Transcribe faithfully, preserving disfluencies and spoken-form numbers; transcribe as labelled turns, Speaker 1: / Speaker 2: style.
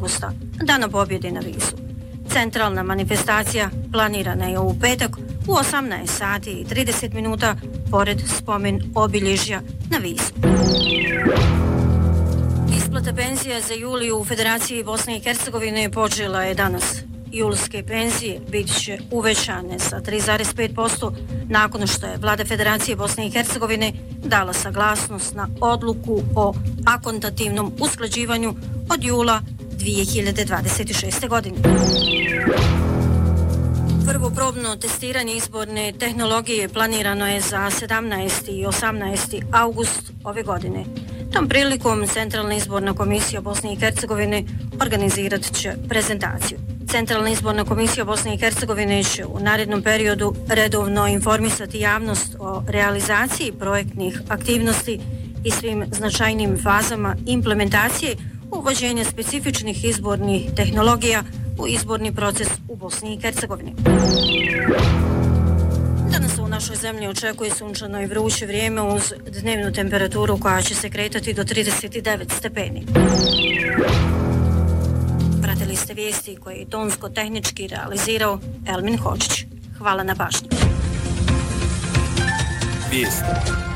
Speaker 1: avgusta, Dana pobjede na Visu. Centralna manifestacija planirana je u petak u osamnaest sati i trideset minuta pored spomen obilježja na Visu. Isplata penzija za juliju u Federaciji Bosne i Hercegovine počela je danas. Julske penzije bit će uvećane sa tri zarez pet posto nakon što je Vlada Federacije Bosne i Hercegovine dala saglasnost na odluku o akontativnom usklađivanju od jula dvije hiljade dvadeset šeste. godine. Prvo probno testiranje izborne tehnologije planirano je za sedamnaesti i osamnaesti avgust ove godine. Tom prilikom Centralna izborna komisija Bosne i Hercegovine organizirat će prezentaciju. Centralna izborna komisija Bosne i Hercegovine će u narednom periodu redovno informisati javnost o realizaciji projektnih aktivnosti i svim značajnim fazama implementacije uvođenja specifičnih izbornih tehnologija u izborni proces u Bosni i Hercegovini. Danas u našoj zemlji očekuje sunčano i vruće vrijeme uz dnevnu temperaturu koja će se kretati do trideset devet stepeni. Pratili ste vijesti koje je tonsko-tehnički realizirao Elmin Hočić. Hvala na pažnji.
Speaker 2: Vijesti.